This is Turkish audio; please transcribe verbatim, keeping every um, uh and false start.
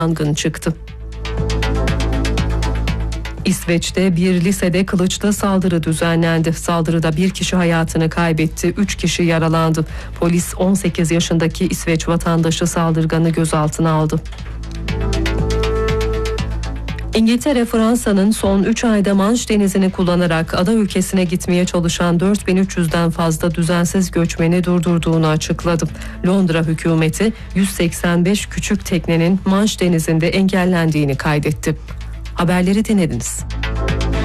yangın çıktı. İsveç'te bir lisede kılıçla saldırı düzenlendi. Saldırıda bir kişi hayatını kaybetti, üç kişi yaralandı. Polis on sekiz yaşındaki İsveç vatandaşı saldırganı gözaltına aldı. İngiltere, Fransa'nın son üç ayda Manş Denizi'ni kullanarak ada ülkesine gitmeye çalışan dört bin üç yüzden fazla düzensiz göçmeni durdurduğunu açıkladı. Londra hükümeti yüz seksen beş küçük teknenin Manş Denizi'nde engellendiğini kaydetti. Haberleri dinlediniz.